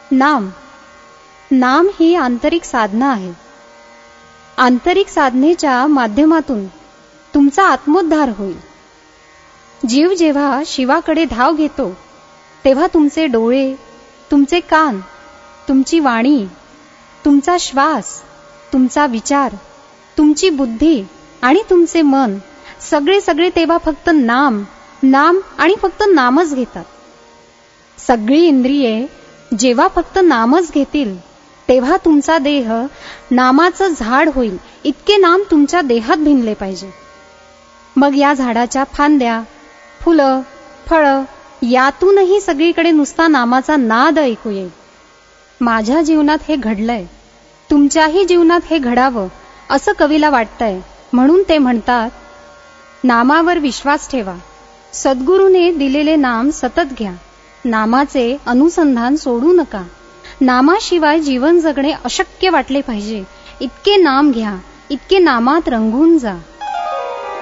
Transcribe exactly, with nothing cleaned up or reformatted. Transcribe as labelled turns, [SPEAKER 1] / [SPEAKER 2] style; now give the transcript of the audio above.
[SPEAKER 1] नाम नाम ही आंतरिक साधना आहे. आंतरिक साधनेच्या माध्यमातून तुमचा आत्मोद्धार होईल. जीव जेव्हा शिवाकडे धाव घेतो तेव्हा तुमचे डोळे, तुमचे कान, तुमची वाणी, तुमचा श्वास, तुमचा विचार, तुमची बुद्धी आणि तुमचे मन सगळे सगळे तेव्हा फक्त नाम नाम आणि फक्त नामच घेतात. सगळी इंद्रिये जेव्हा फक्त नामच घेतील तेव्हा तुमचा देह नामाचं झाड होईल. इतके नाम तुमच्या देहात भिनले पाहिजे. मग या झाडाच्या फांद्या, फुलं, फळं यातूनही सगळीकडे नुसता नामाचा नाद ऐकू येईल. माझ्या जीवनात हे घडलंय, तुमच्याही जीवनात हे घडावं असं कवीला वाटतंय. म्हणून ते म्हणतात, नामावर विश्वास ठेवा, सद्गुरूने दिलेले नाम सतत घ्या, नामाचे अनुसंधान सोडू नका. नामाशिवाय जीवन जगणे अशक्य वाटले पाहिजे. इतके नाम घ्या, इतके नामात रंगून जा.